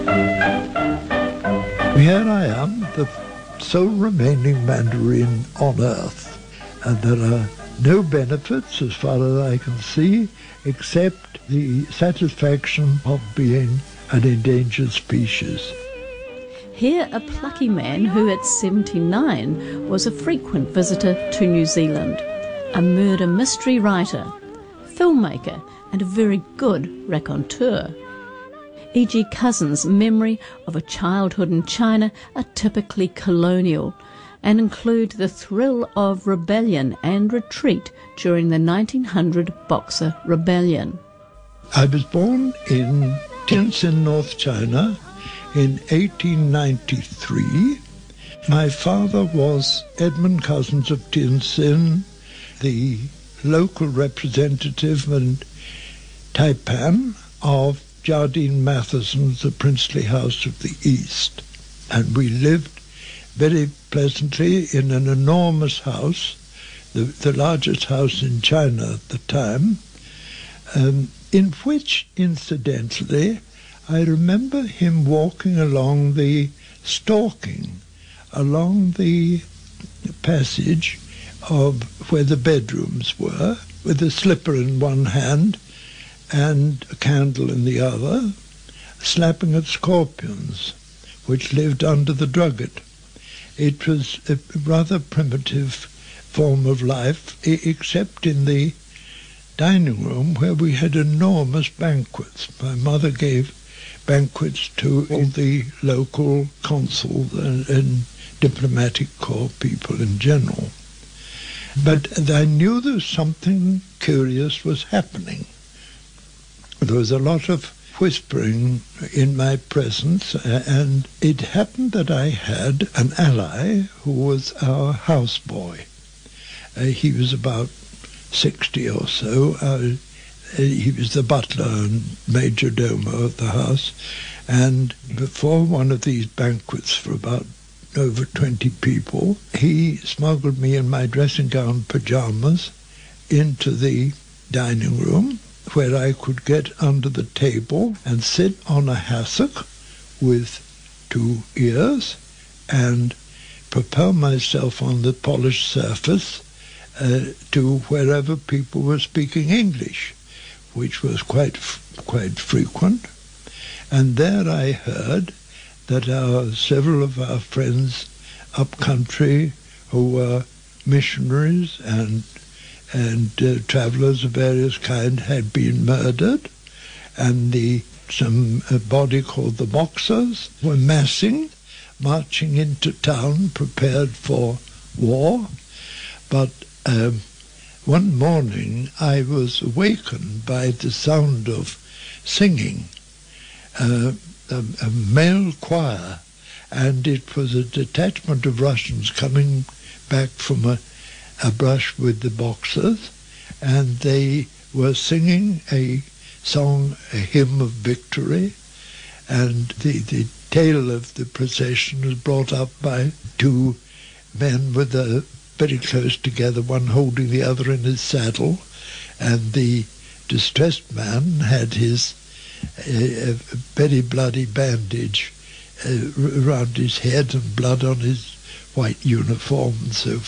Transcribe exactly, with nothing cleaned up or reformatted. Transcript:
Here I am, the sole remaining Mandarin on earth, and there are no benefits as far as I can see except the satisfaction of being an endangered species. Here a plucky man who at seventy-nine was a frequent visitor to New Zealand, a murder mystery writer, filmmaker and a very good raconteur. E G Cousins' memory of a childhood in China are typically colonial and include the thrill of rebellion and retreat during the nineteen hundred Boxer Rebellion. I was born in Tientsin, North China in eighteen ninety-three. My father was Edmund Cousins of Tientsin, the local representative and taipan of Jardine Matheson's The Princely House of the East. And we lived very pleasantly in an enormous house, the, the largest house in China at the time, um, in which, incidentally, I remember him walking along the, stalking along the passage of where the bedrooms were, with a slipper in one hand and a candle in the other, slapping at scorpions, which lived under the drugget. It was a rather primitive form of life, except in the dining room where we had enormous banquets. My mother gave banquets to all the local consuls and, and diplomatic corps people in general. But I knew there was something curious was happening. There was a lot of whispering in my presence, and it happened that I had an ally who was our houseboy. Uh, he was about sixty or so. Uh, he was the butler and major domo of the house, and before one of these banquets for about over twenty people, he smuggled me in my dressing gown pyjamas into the dining room, where I could get under the table and sit on a hassock with two ears and propel myself on the polished surface uh, to wherever people were speaking English, which was quite quite frequent. And there I heard that our several of our friends up country who were missionaries and and uh, travellers of various kind had been murdered, and the some a body called the Boxers were massing, marching into town, prepared for war. But um, one morning I was awakened by the sound of singing, uh, a, a male choir, and it was a detachment of Russians coming back from a a brush with the Boxers, and they were singing a song, a hymn of victory, and the, the tail of the procession was brought up by two men with a very close together, one holding the other in his saddle, and the distressed man had his uh, very bloody bandage uh, around his head and blood on his white uniform and so forth.